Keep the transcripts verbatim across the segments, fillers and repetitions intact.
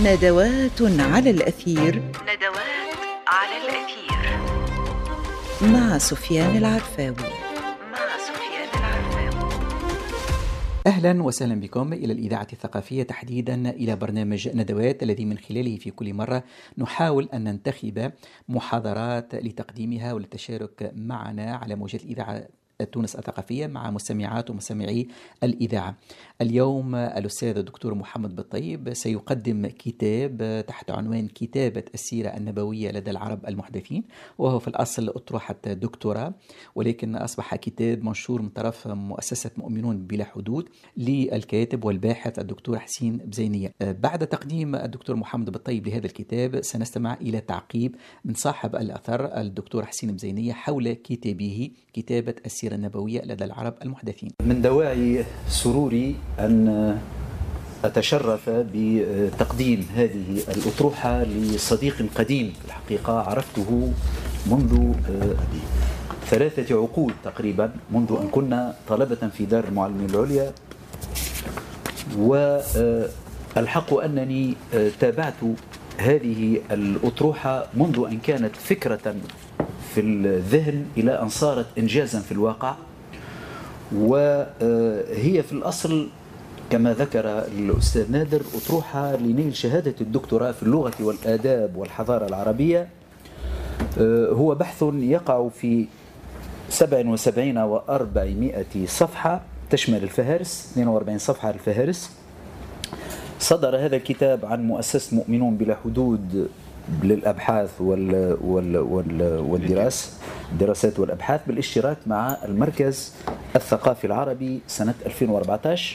ندوات على الأثير. ندوات على الأثير مع سفيان العرفاوي. مع سفيان العرفاوي. أهلا وسهلا بكم إلى الإذاعة الثقافية، تحديدا إلى برنامج ندوات الذي من خلاله في كل مرة نحاول أن ننتخب محاضرات لتقديمها وللتشارك معنا على موجات الإذاعة تونس الثقافية مع مستمعات ومستمعي الإذاعة. اليوم الأستاذ الدكتور محمد بالطيب سيقدم كتاب تحت عنوان كتابة السيرة النبوية لدى العرب المحدثين، وهو في الأصل أطروحة دكتوراه، ولكن أصبح كتاب منشور من طرف مؤسسة مؤمنون بلا حدود للكاتب والباحث الدكتور حسين بزينية. بعد تقديم الدكتور محمد بالطيب لهذا الكتاب سنستمع إلى تعقيب من صاحب الأثر الدكتور حسين بزينية حول كتابه كتابة السيرة النبوية لدى العرب المحدثين. من دواعي سروري أن أتشرف بتقديم هذه الأطروحة لصديق قديم في الحقيقة عرفته منذ ثلاثة عقود تقريبا، منذ أن كنا طلبة في دار المعلمين العليا، والحق أنني تابعت هذه الأطروحة منذ أن كانت فكرة في الذهن إلى أن صارت إنجازا في الواقع. وهي في الأصل كما ذكر الأستاذ نادر أطروحة لنيل شهادة الدكتوراه في اللغة والآداب والحضارة العربية. هو بحث يقع في سبع وسبعين وأربعمائة صفحة، تشمل الفهارس اثنين وأربعين صفحة الفهارس. صدر هذا الكتاب عن مؤسسة مؤمنون بلا حدود للأبحاث وال وال وال والدراسة الدراسات والأبحاث بالاشتراك مع المركز الثقافي العربي سنة ألفين وأربعة عشر.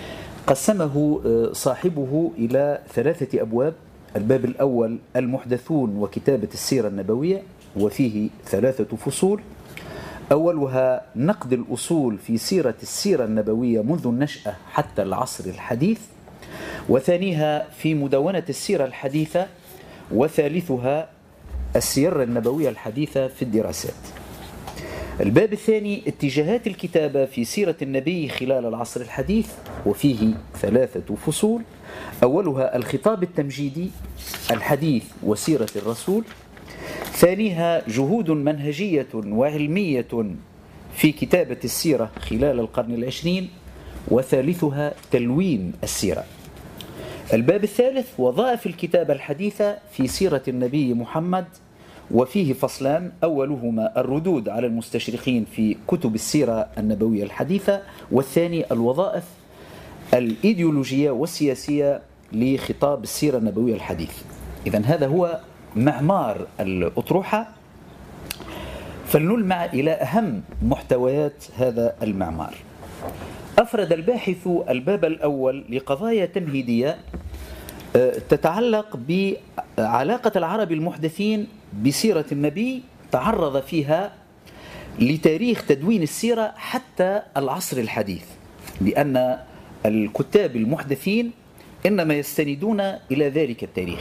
قسمه صاحبه إلى ثلاثة أبواب. الباب الأول المحدثون وكتابة السيرة النبوية، وفيه ثلاثة فصول. أولها نقد الأصول في سيرة السيرة النبوية منذ النشأة حتى العصر الحديث، وثانيها في مدونة السيرة الحديثة، وثالثها السيرة النبوية الحديثة في الدراسات. الباب الثاني اتجاهات الكتابة في سيرة النبي خلال العصر الحديث، وفيه ثلاثة فصول. أولها الخطاب التمجيدي الحديث وسيرة الرسول، ثانيها جهود منهجية وعلمية في كتابة السيرة خلال القرن العشرين، وثالثها تلوين السيرة. الباب الثالث وظائف الكتابة الحديثة في سيرة النبي محمد، وفيه فصلان، أولهما الردود على المستشرقين في كتب السيرة النبوية الحديثة، والثاني الوظائف الإيديولوجية والسياسية لخطاب السيرة النبوية الحديث. إذن هذا هو معمار الأطروحة، فلنلمع إلى أهم محتويات هذا المعمار. أفرد الباحث الباب الأول لقضايا تمهيدية تتعلق بعلاقة العرب المحدثين بسيرة النبي، تعرض فيها لتاريخ تدوين السيرة حتى العصر الحديث، لأن الكتاب المحدثين إنما يستندون إلى ذلك التاريخ.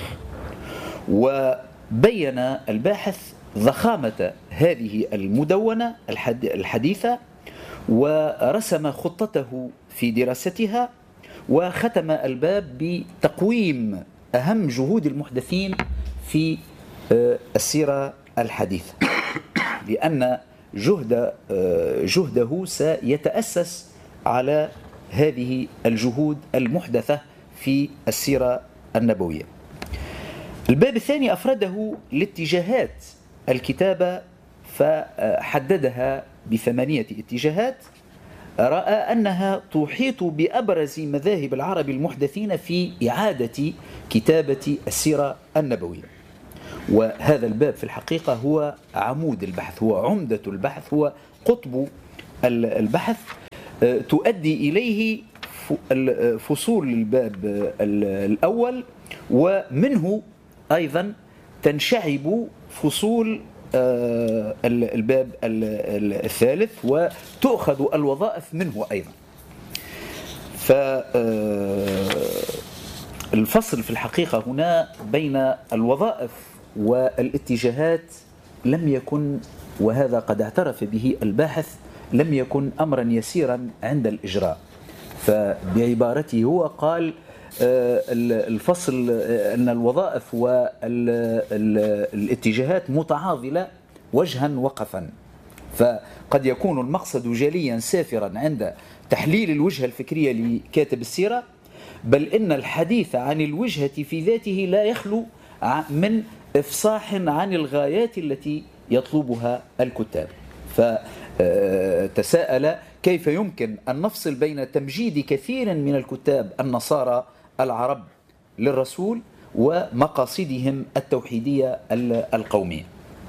وبين الباحث ضخامة هذه المدونة الحديثة، ورسم خطته في دراستها، وختم الباب بتقويم أهم جهود المحدثين في السيرة الحديثة، لأن جهد جهده سيتأسس على هذه الجهود المحدثة في السيرة النبوية. الباب الثاني أفرده لاتجاهات الكتابة، فحددها بثمانية اتجاهات رأى أنها تحيط بأبرز مذاهب العرب المحدثين في إعادة كتابة السيرة النبوية. وهذا الباب في الحقيقة هو عمود البحث، هو عمدة البحث، هو قطب البحث. تؤدي إليه فصول الباب الأول، ومنه أيضا تنشعب فصول الباب الثالث، وتؤخذ الوظائف منه أيضا. فالفصل في الحقيقة هنا بين الوظائف والاتجاهات لم يكن، وهذا قد اعترف به الباحث، لم يكن أمرا يسيرا عند الإجراء. فبعبارته هو قال الفصل أن الوظائف والاتجاهات متعاضلة وجها وقفا، فقد يكون المقصد جليا سافرا عند تحليل الوجهة الفكرية لكاتب السيرة، بل إن الحديث عن الوجهة في ذاته لا يخلو من إفصاح عن الغايات التي يطلبها الكتاب. فتساءل كيف يمكن أن نفصل بين تمجيد كثير من الكتاب النصارى العرب للرسول ومقاصدهم التوحيدية القومية،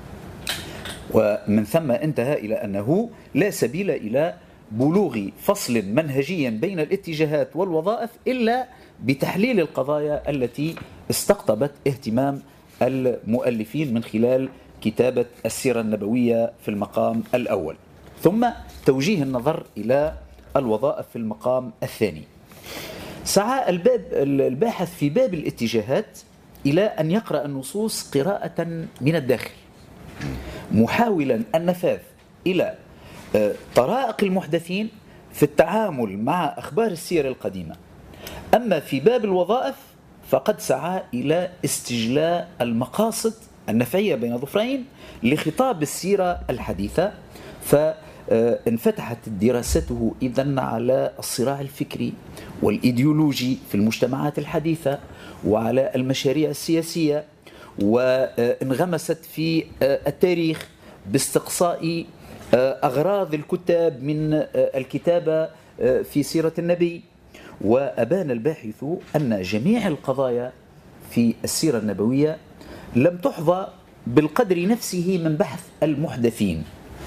ومن ثم انتهى إلى أنه لا سبيل إلى بلوغ فصل منهجي بين الاتجاهات والوظائف إلا بتحليل القضايا التي استقطبت اهتمام المؤلفين من خلال كتابة السيرة النبوية في المقام الأول، ثم توجيه النظر إلى الوظائف في المقام الثاني. سعى الباب الباحث في باب الاتجاهات إلى أن يقرأ النصوص قراءة من الداخل، محاولا النفاذ إلى طرائق المحدثين في التعامل مع أخبار السير القديمة. أما في باب الوظائف فقد سعى إلى استجلاء المقاصد النفعية بين ظفرين لخطاب السيرة الحديثة، فانفتحت دراسته إذن على الصراع الفكري والإيديولوجي في المجتمعات الحديثة وعلى المشاريع السياسية، وانغمست في التاريخ باستقصاء أغراض الكتاب من الكتابة في سيرة النبي. وأبان الباحث أن جميع القضايا في السيرة النبوية لم تحظى بالقدر نفسه من بحث المحدثين،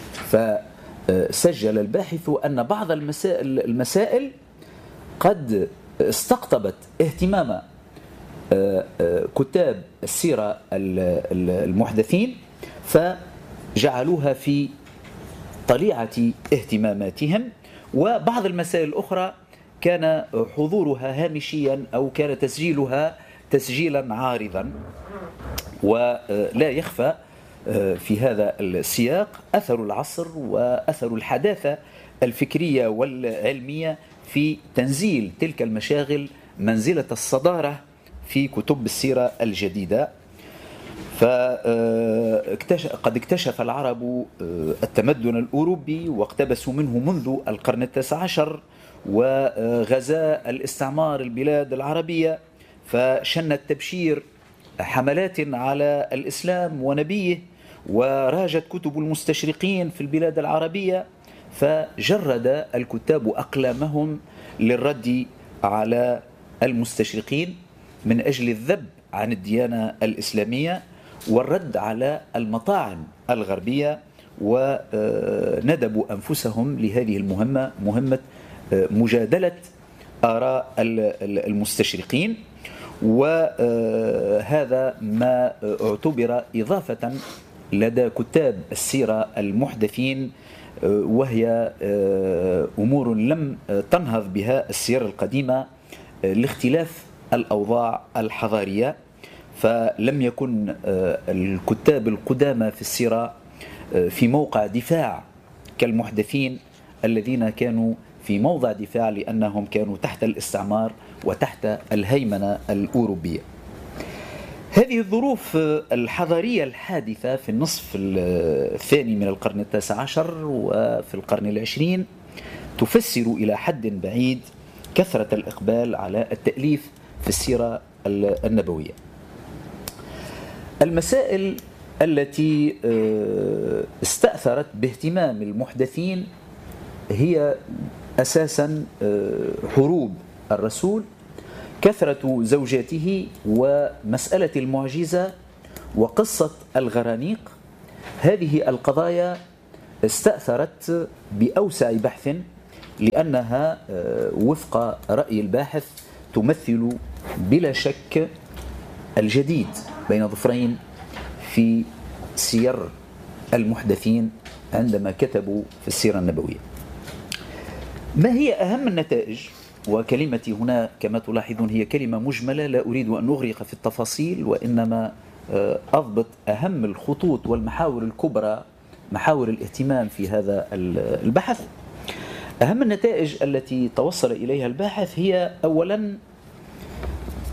فسجل الباحث أن بعض المسائل, المسائل قد استقطبت اهتمام كتاب السيرة المحدثين فجعلوها في طليعة اهتماماتهم، وبعض المسائل الأخرى كان حضورها هامشيا أو كان تسجيلها تسجيلا عارضا. ولا يخفى في هذا السياق أثر العصر وأثر الحداثة الفكرية والعلمية في تنزيل تلك المشاغل منزلة الصدارة في كتب السيرة الجديدة. فقد اكتشف العرب التمدن الأوروبي واقتبسوا منه منذ القرن التاسع عشر، وغزا الاستعمار البلاد العربية، فشن التبشير حملات على الإسلام ونبيه، وراجت كتب المستشرقين في البلاد العربية، فجرد الكتاب أقلامهم للرد على المستشرقين من أجل الذب عن الديانة الإسلامية والرد على المطاعم الغربية، وندبوا أنفسهم لهذه المهمة، مهمة مجادلة آراء المستشرقين. وهذا ما اعتبر إضافة لدى كتاب السيرة المحدثين، وهي أمور لم تنهض بها السيرة القديمة لاختلاف الأوضاع الحضارية، فلم يكن الكتاب القدامى في السيرة في موقع دفاع كالمحدثين الذين كانوا في موضع دفاع لأنهم كانوا تحت الاستعمار وتحت الهيمنة الأوروبية. هذه الظروف الحضارية الحادثة في النصف الثاني من القرن التاسع عشر وفي القرن العشرين تفسر إلى حد بعيد كثرة الإقبال على التأليف في السيرة النبوية. المسائل التي استأثرت باهتمام المحدثين هي أساسا حروب الرسول، كثرة زوجاته، ومسألة المعجزة، وقصة الغرانيق. هذه القضايا استأثرت بأوسع بحث لأنها وفق رأي الباحث تمثل بلا شك الجديد بين ظفرين في سير المحدثين عندما كتبوا في السيرة النبوية. ما هي أهم النتائج؟ وكلمتي هنا كما تلاحظون هي كلمة مجملة، لا أريد أن أغرق في التفاصيل، وإنما أضبط أهم الخطوط والمحاور الكبرى، محاور الاهتمام في هذا البحث. أهم النتائج التي توصل إليها الباحث هي أولا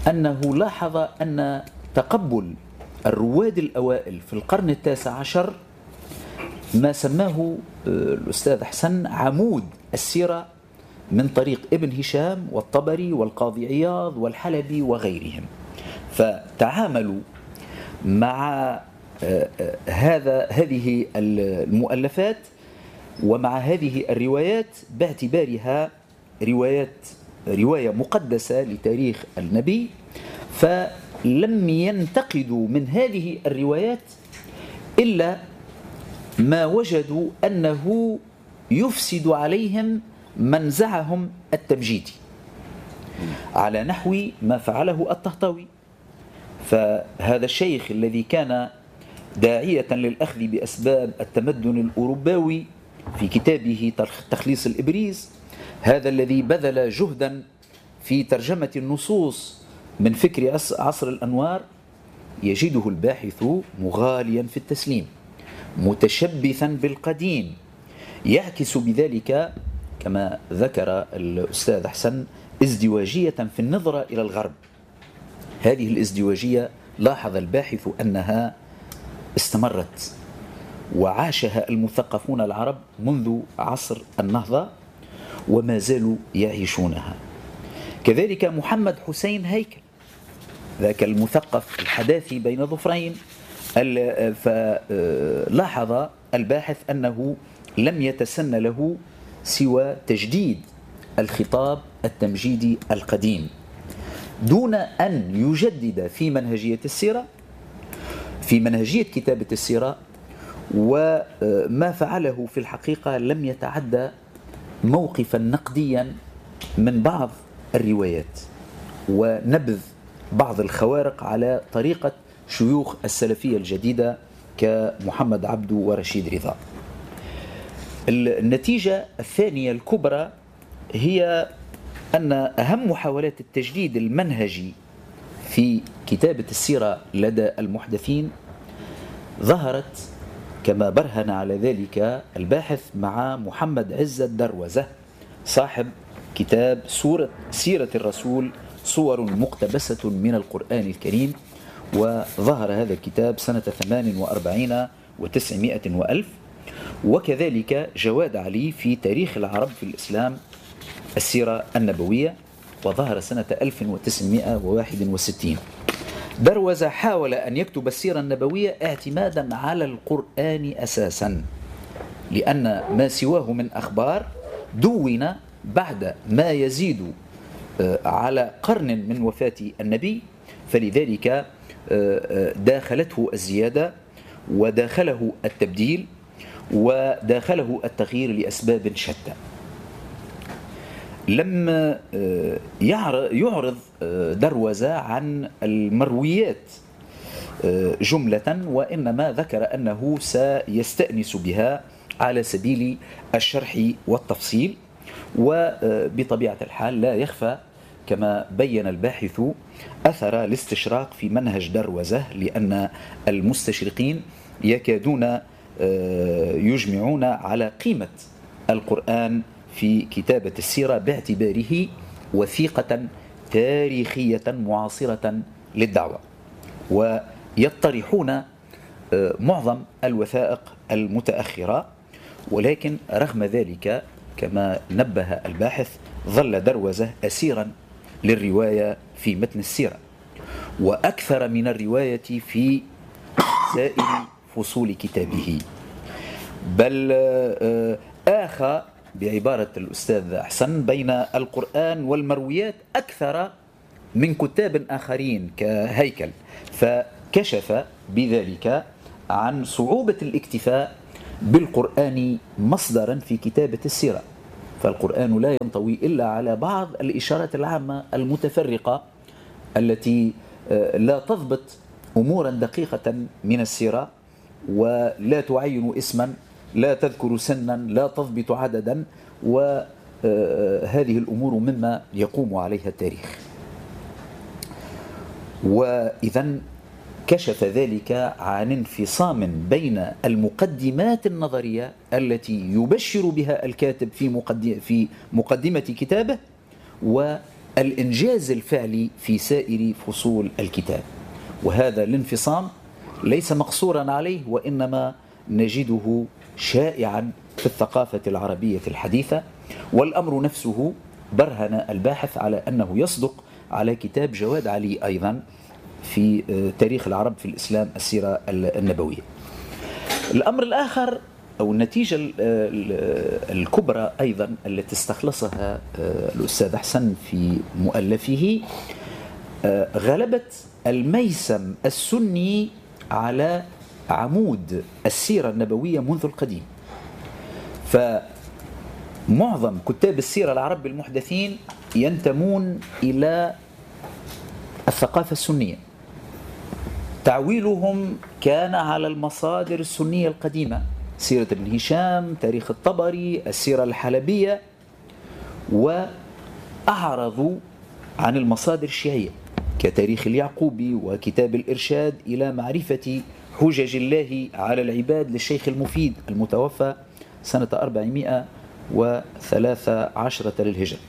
أنه لاحظ أن تقبل الرواد الأوائل في القرن التاسع عشر ما سماه الأستاذ حسن عمود السيرة من طريق ابن هشام والطبري والقاضي عياض والحلبي وغيرهم، فتعاملوا مع هذا هذه المؤلفات ومع هذه الروايات باعتبارها روايات رواية مقدسة لتاريخ النبي، فلم ينتقدوا من هذه الروايات إلا ما وجدوا أنه يفسد عليهم منزعهم التمجيدي، على نحو ما فعله الطهطاوي. فهذا الشيخ الذي كان داعية للأخذ بأسباب التمدن الأوروباوي في كتابه تخليص الإبريز، هذا الذي بذل جهدا في ترجمة النصوص من فكر عصر الأنوار، يجده الباحث مغاليا في التسليم متشبثا بالقديم، يعكس بذلك كما ذكر الأستاذ حسن ازدواجية في النظرة إلى الغرب. هذه الازدواجية لاحظ الباحث أنها استمرت وعاشها المثقفون العرب منذ عصر النهضة وما زالوا يعيشونها. كذلك محمد حسين هيكل، ذاك المثقف الحداثي بين ظفرين، فلاحظ الباحث أنه لم يتسن له سوى تجديد الخطاب التمجيدي القديم دون أن يجدد في منهجية السيرة، في منهجية كتابة السيرة. وما فعله في الحقيقة لم يتعدى موقفا نقديا من بعض الروايات ونبذ بعض الخوارق على طريقة شيوخ السلفية الجديدة كمحمد عبده ورشيد رضا. النتيجة الثانية الكبرى هي أن أهم محاولات التجديد المنهجي في كتابة السيرة لدى المحدثين ظهرت كما برهن على ذلك الباحث مع محمد عزت دروزة صاحب كتاب سورة سيرة الرسول صور مقتبسة من القرآن الكريم، وظهر هذا الكتاب سنة ثمان وأربعين وتسعمائة وألف. وكذلك جواد علي في تاريخ العرب في الإسلام السيرة النبوية، وظهر سنة ألف وتسعمائة وواحد وستين. دروزة حاول أن يكتب السيرة النبوية اعتمادا على القرآن أساسا، لأن ما سواه من أخبار دون بعد ما يزيد على قرن من وفاة النبي، فلذلك داخلته الزيادة وداخله التبديل وداخله التغيير لأسباب شتى. لم يعرض دروزة عن المرويات جملة، وإنما ذكر أنه سيستأنس بها على سبيل الشرح والتفصيل. وبطبيعة الحال لا يخفى كما بين الباحث أثر الاستشراق في منهج دروزة، لأن المستشرقين يكادون يجمعون على قيمة القرآن في كتابة السيرة باعتباره وثيقة تاريخية معاصرة للدعوة، ويطرحون معظم الوثائق المتأخرة. ولكن رغم ذلك كما نبه الباحث ظل دروزة أسيرا للرواية في متن السيرة، وأكثر من الرواية في سائر فصول كتابه، بل آخى بعبارة الأستاذ حسن بين القرآن والمرويات أكثر من كتاب آخرين كهيكل، فكشف بذلك عن صعوبة الاكتفاء بالقرآن مصدرا في كتابة السيرة، فالقرآن لا ينطوي إلا على بعض الإشارات العامة المتفرقة التي لا تضبط أمورا دقيقة من السيرة، ولا تعين اسما، لا تذكر سنا، لا تضبط عددا، وهذه الأمور مما يقوم عليها التاريخ. وإذن كشف ذلك عن انفصام بين المقدمات النظرية التي يبشر بها الكاتب في في مقدمة كتابه الإنجاز الفعلي في سائر فصول الكتاب. وهذا الانفصام ليس مقصورا عليه، وإنما نجده شائعا في الثقافة العربية الحديثة، والأمر نفسه برهن الباحث على أنه يصدق على كتاب جواد علي أيضا في تاريخ العرب في الإسلام السيرة النبوية. الأمر الآخر أو النتيجة الكبرى أيضا التي استخلصها الأستاذ حسن في مؤلفه غلبة الميسم السني على عمود السيرة النبوية منذ القديم. فمعظم كتاب السيرة العرب المحدثين ينتمون إلى الثقافة السنية، تعويلهم كان على المصادر السنية القديمة، سيرة ابن هشام، تاريخ الطبري، السيرة الحلبية، وأعرضوا عن المصادر الشيعية كتاريخ اليعقوبي وكتاب الإرشاد إلى معرفة حجج الله على العباد للشيخ المفيد المتوفى سنة أربعمائة وثلاثة عشر للهجرة.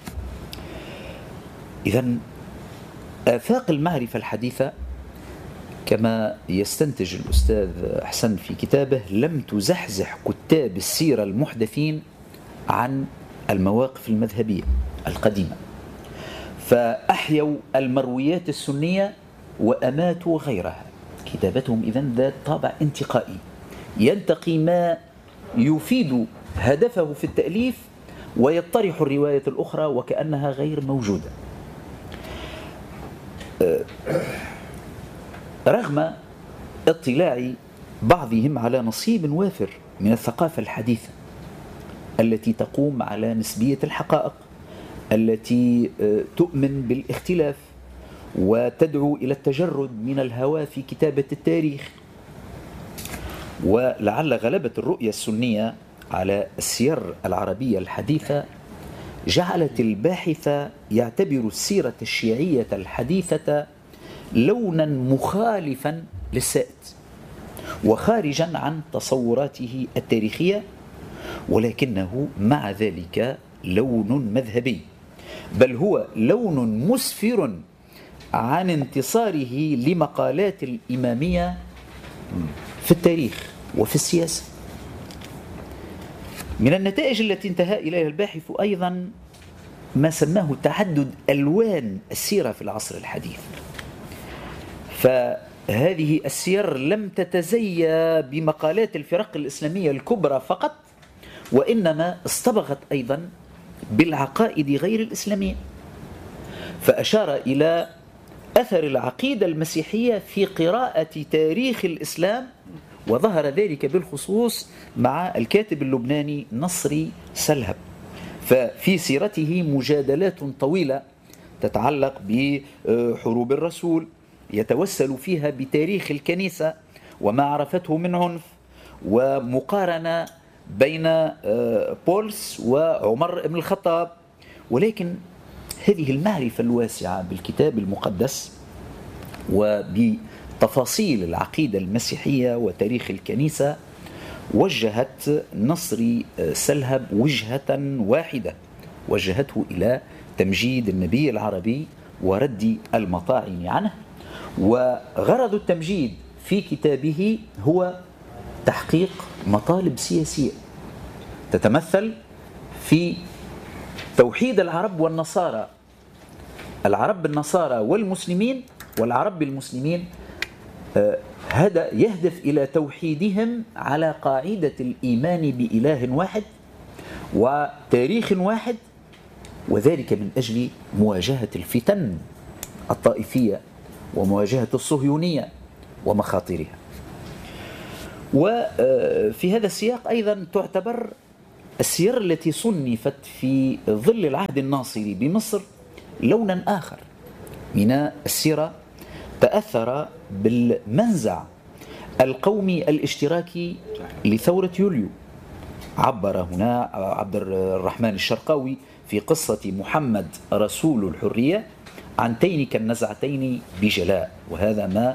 إذن آفاق المعرفة الحديثة كما يستنتج الأستاذ حسن في كتابه لم تزحزح كتاب السيرة المحدثين عن المواقف المذهبية القديمة، فأحيوا المرويات السنية وأماتوا غيرها. كتابتهم إذن ذات طابع انتقائي، ينتقي ما يفيد هدفه في التأليف ويطرح الرواية الأخرى وكأنها غير موجودة. رغم اطلاع بعضهم على نصيب وافر من الثقافة الحديثة التي تقوم على نسبية الحقائق، التي تؤمن بالاختلاف وتدعو إلى التجرد من الهوى في كتابة التاريخ، ولعل غلبة الرؤية السنية على السير العربية الحديثة جعلت الباحث يعتبر السيرة الشيعية الحديثة لونا مخالفا للسائد وخارجا عن تصوراته التاريخية، ولكنه مع ذلك لون مذهبي، بل هو لون مسفر عن انتصاره لمقالات الإمامية في التاريخ وفي السياسة. من النتائج التي انتهى إليها الباحث أيضا ما سماه تعدد ألوان السيرة في العصر الحديث. فهذه السير لم تتزيا بمقالات الفرق الإسلامية الكبرى فقط، وإنما اصطبغت أيضا بالعقائد غير الإسلامية، فأشار إلى أثر العقيدة المسيحية في قراءة تاريخ الإسلام، وظهر ذلك بالخصوص مع الكاتب اللبناني نصري سلهب. ففي سيرته مجادلات طويلة تتعلق بحروب الرسول، يتوسل فيها بتاريخ الكنيسة وما عرفته من عنف، ومقارنة بين بولس وعمر بن الخطاب. ولكن هذه المعرفة الواسعة بالكتاب المقدس وبتفاصيل العقيدة المسيحية وتاريخ الكنيسة وجهت نصري سلهب وجهة واحدة، وجهته إلى تمجيد النبي العربي ورد المطاعن عنه. وغرض التمجيد في كتابه هو تحقيق مطالب سياسية تتمثل في توحيد العرب والنصارى، العرب النصارى والمسلمين، والعرب المسلمين هذا يهدف إلى توحيدهم على قاعدة الإيمان بإله واحد وتاريخ واحد، وذلك من أجل مواجهة الفتن الطائفية ومواجهة الصهيونية ومخاطرها. وفي هذا السياق أيضا تعتبر السير التي صنفت في ظل العهد الناصري بمصر لونا آخر من السيرة تأثر بالمنزع القومي الاشتراكي لثورة يوليو. عبر هنا عبد الرحمن الشرقاوي في قصة محمد رسول الحرية عن تينك النزعتين بجلاء، وهذا ما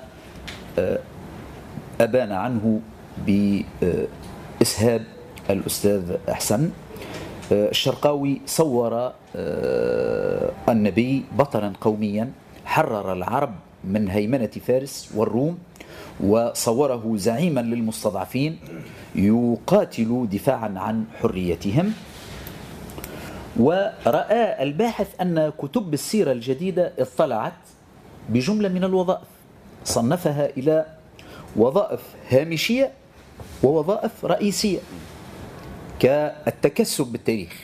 أبان عنه بإسهاب الأستاذ حسن. الشرقاوي صور النبي بطلا قوميا حرر العرب من هيمنة فارس والروم، وصوره زعيما للمستضعفين يقاتل دفاعا عن حريتهم. ورأى الباحث أن كتب السيرة الجديدة اطلعت بجملة من الوظائف، صنفها إلى وظائف هامشية ووظائف رئيسية كالتكسب بالتاريخ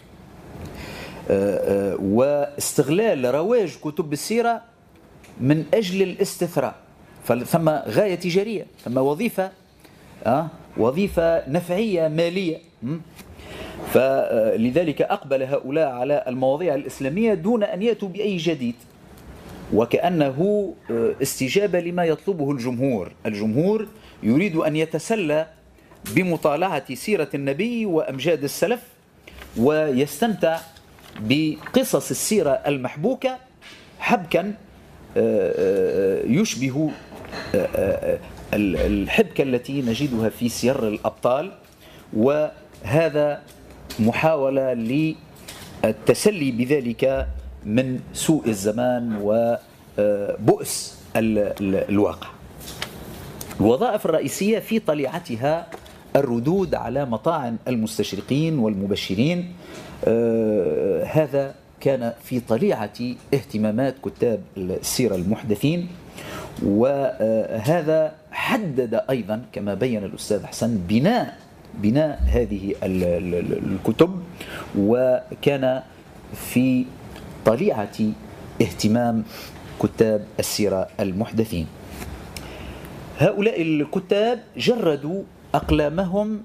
واستغلال رواج كتب السيرة من أجل الاستثراء. فثم غاية تجارية، ثم وظيفة آه وظيفة نفعية مالية. فلذلك أقبل هؤلاء على المواضيع الإسلامية دون أن يأتوا بأي جديد، وكأنه استجابة لما يطلبه الجمهور. الجمهور يريد أن يتسلى بمطالعة سيرة النبي وأمجاد السلف، ويستمتع بقصص السيرة المحبوكة حبكا يشبه الحبكة التي نجدها في سير الأبطال. وهذا محاولة للتسلي بذلك من سوء الزمان وبؤس الواقع. الوظائف الرئيسية في طليعتها الردود على مطاعن المستشرقين والمبشرين. آه هذا كان في طليعة اهتمامات كتاب السيرة المحدثين، وهذا حدد أيضا كما بين الأستاذ حسن بناء بناء هذه الكتب، وكان في طليعة اهتمام كتاب السيرة المحدثين. هؤلاء الكتاب جردوا أقلامهم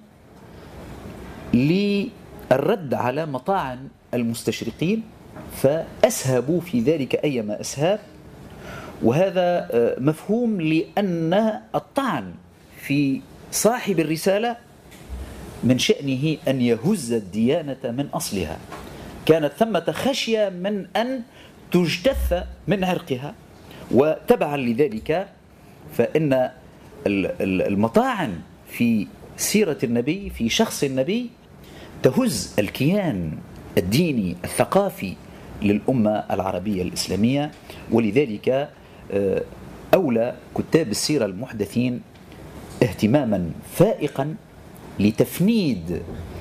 للرد على مطاعن المستشرقين، فأسهبوا في ذلك أيما أسهاب. وهذا مفهوم لأن الطعن في صاحب الرسالة من شأنه أن يهز الديانة من أصلها. كانت ثمة خشية من أن تجتث من عرقها، وتبعا لذلك فإن المطاعن في سيرة النبي في شخص النبي تهز الكيان الديني الثقافي للأمة العربية الإسلامية. ولذلك أولى كتاب السيرة المحدثين اهتماما فائقا لتفنيد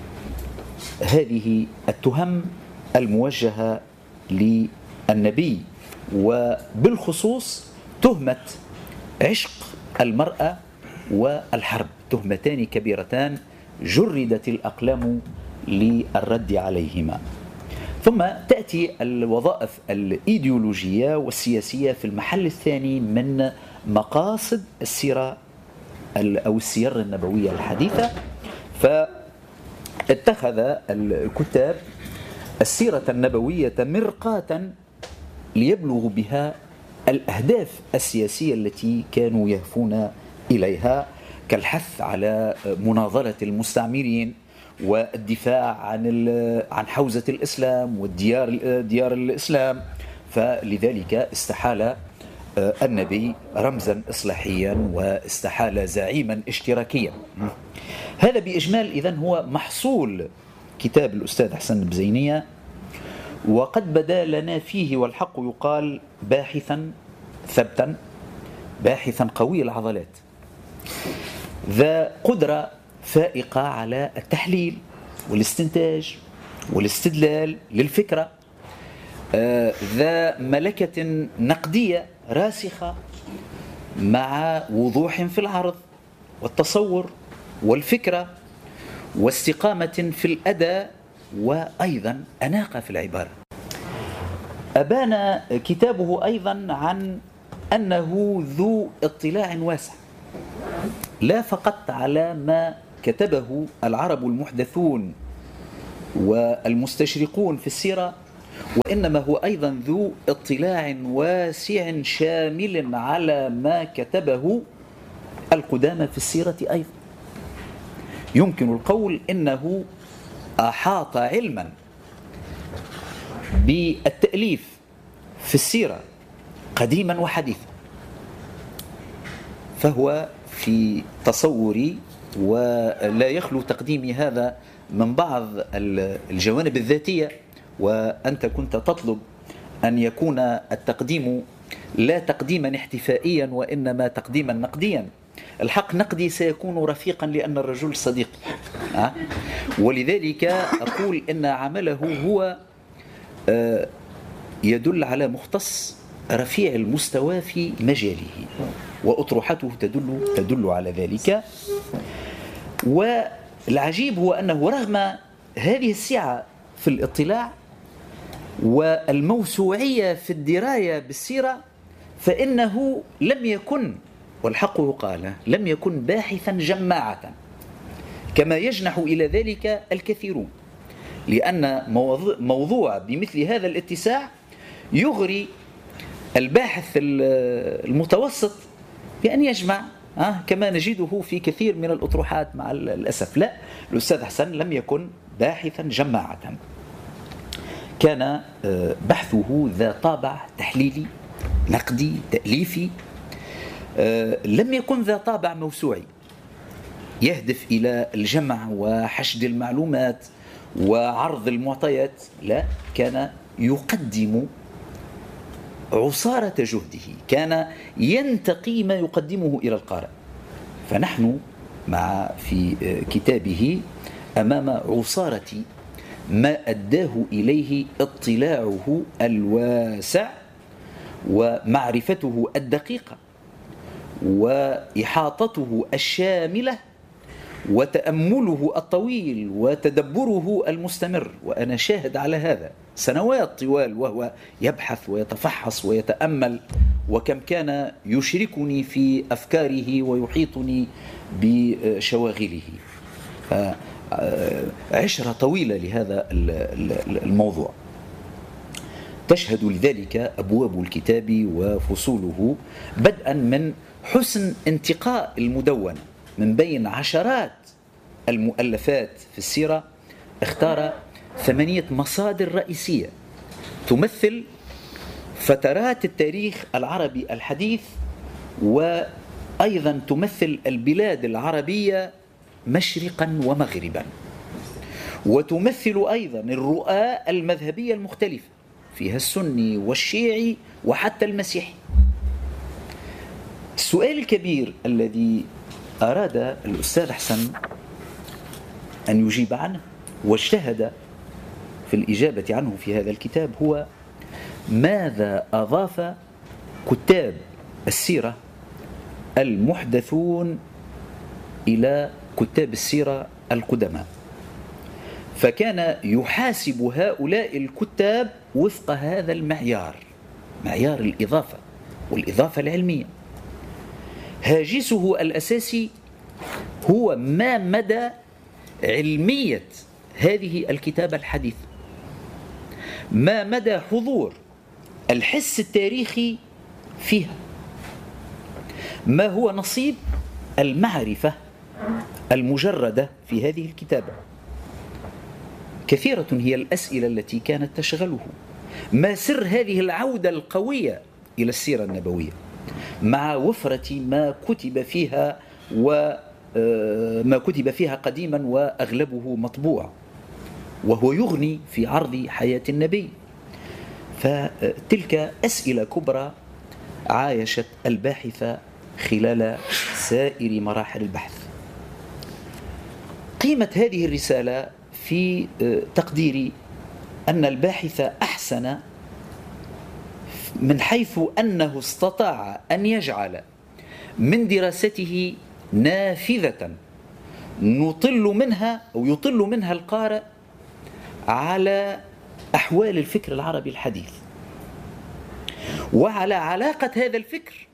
هذه التهم الموجهة للنبي، وبالخصوص تهمة عشق المرأة والحرب، تهمتان كبيرتان جردت الأقلام للرد عليهما. ثم تأتي الوظائف الإيديولوجية والسياسية في المحل الثاني من مقاصد السيرة أو السير النبوية الحديثة. فاتخذ الكتاب السيرة النبوية مرقاة ليبلغوا بها الأهداف السياسية التي كانوا يهفون إليها، كالحث على مناظرة المستعمرين والدفاع عن عن حوزة الإسلام والديار ديار الإسلام. فلذلك استحال النبي رمزا إصلاحيا واستحال زعيما اشتراكيا. هذا بإجمال إذن هو محصول كتاب الأستاذ حسن البزينية، وقد بدا لنا فيه والحق يقال باحثا ثبتا، باحثا قوي العضلات، ذا قدرة فائقة على التحليل والاستنتاج والاستدلال للفكرة، ذا ملكة نقدية راسخة مع وضوح في العرض والتصور والفكرة، واستقامة في الأداء، وأيضا أناقة في العبارة. أبان كتابه أيضا عن أنه ذو اطلاع واسع، لا فقط على ما كتبه العرب المحدثون والمستشرقون في السيرة، وإنما هو أيضا ذو اطلاع واسع شامل على ما كتبه القدامى في السيرة أيضا. يمكن القول إنه أحاط علما بالتأليف في السيرة قديما وحديثا، فهو في تصوري ولا يخلو تقديمي هذا من بعض الجوانب الذاتية، وأنت كنت تطلب أن يكون التقديم لا تقديما احتفائيا وإنما تقديما نقديا. الحق نقدي سيكون رفيقا لأن الرجل صديق، أه؟ ولذلك أقول إن عمله هو يدل على مختص رفيع المستوى في مجاله، وأطروحته تدل تدل على ذلك. والعجيب هو أنه رغم هذه السعة في الاطلاع والموسوعية في الدراية بالسيرة، فإنه لم يكن، والحق يقال، لم يكن باحثا جماعة كما يجنح إلى ذلك الكثيرون، لأن موضوع بمثل هذا الاتساع يغري الباحث المتوسط بأن يجمع، أه كما نجده في كثير من الأطروحات. مع الأسف لا، الأستاذ حسن لم يكن باحثا جماعة، كان بحثه ذا طابع تحليلي نقدي تأليفي، لم يكن ذا طابع موسوعي يهدف إلى الجمع وحشد المعلومات وعرض المعطيات. لا، كان يقدم عصارة جهده، كان ينتقي ما يقدمه إلى القارئ. فنحن مع في كتابه أمام عصارة ما أداه إليه اطلاعه الواسع ومعرفته الدقيقة وإحاطته الشاملة وتأمله الطويل وتدبره المستمر. وأنا شاهد على هذا سنوات طوال وهو يبحث ويتفحص ويتأمل، وكم كان يشركني في أفكاره ويحيطني بشواغله. عشرة طويلة لهذا الموضوع. تشهد لذلك أبواب الكتاب وفصوله، بدءا من حسن انتقاء المدونة من بين عشرات المؤلفات في السيرة. اختار ثمانية مصادر رئيسية تمثل فترات التاريخ العربي الحديث، وأيضا تمثل البلاد العربية مشرقا ومغربا، وتمثل أيضا الرؤى المذهبية المختلفة، فيها السني والشيعي وحتى المسيحي. السؤال الكبير الذي أراد الأستاذ حسن أن يجيب عنه واجتهد في الإجابة عنه في هذا الكتاب هو: ماذا أضاف كتاب السيرة المحدثون إلى كتاب السيرة القدماء؟ فكان يحاسب هؤلاء الكتاب وفق هذا المعيار، معيار الإضافة والإضافة العلمية. هاجسه الأساسي هو ما مدى علمية هذه الكتابة الحديثة، ما مدى حضور الحس التاريخي فيها، ما هو نصيب المعرفة المجردة في هذه الكتابة. كثيرة هي الأسئلة التي كانت تشغله. ما سر هذه العودة القوية إلى السيرة النبوية مع وفرة ما كتب فيها وما كتب فيها قديما وأغلبه مطبوع، وهو يغني في عرض حياة النبي؟ فتلك أسئلة كبرى عايشت الباحث خلال سائر مراحل البحث. قيمة هذه الرسالة في تقديري أن الباحث أحسن من حيث أنه استطاع أن يجعل من دراسته نافذة نطل منها أو يطل منها القارئ على أحوال الفكر العربي الحديث، وعلى علاقة هذا الفكر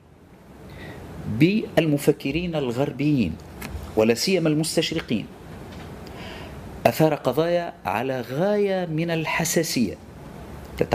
بالمفكرين الغربيين ولا سيما المستشرقين. أثار قضايا على غاية من الحساسية